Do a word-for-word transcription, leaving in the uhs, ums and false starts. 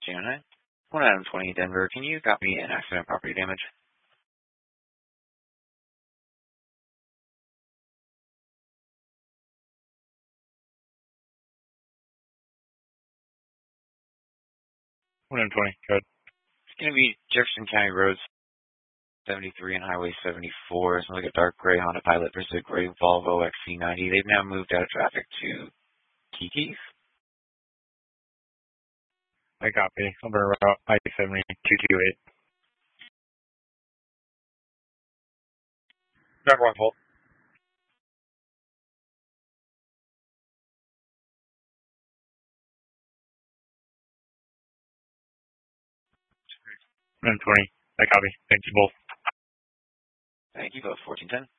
two nine. one Adam twenty Denver. Can you copy an accident property damage? one twenty, good. It's going to be Jefferson County Road seventy-three and Highway seventy-four. It's like a dark gray Honda Pilot versus a gray Volvo X C ninety. They've now moved out of traffic to Kiki's. I copy. Number route I seventy two two eight. Not wrong fault. one twenty. I copy. Thank you both. Thank you, both fourteen ten.